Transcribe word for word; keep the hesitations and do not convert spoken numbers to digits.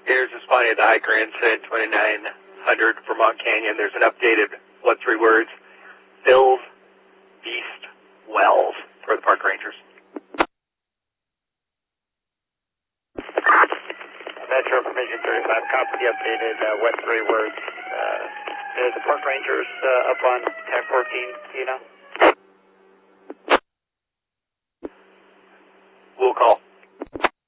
Here's responding to the hiker incident, twenty-nine hundred Vermont Canyon. There's an updated, what, three words? Phil's Beast Wells for the park rangers. Metro Information thirty-five, copy the updated, uh, what three words? Uh, the park rangers uh, up on Tech fourteen, do you know?